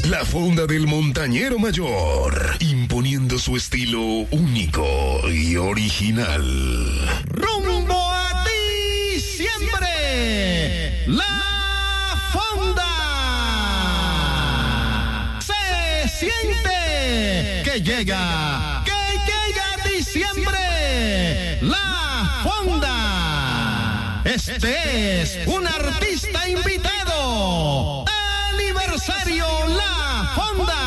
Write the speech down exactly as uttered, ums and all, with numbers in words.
La Fonda del Montañero Mayor, imponiendo su estilo único y original. ¡Rumbo a ti siempre! ¡La Fonda! Se siente que llega, que llega diciembre. ¡La Fonda! Este es un artista invitado. ¡Aniversario La Fonda!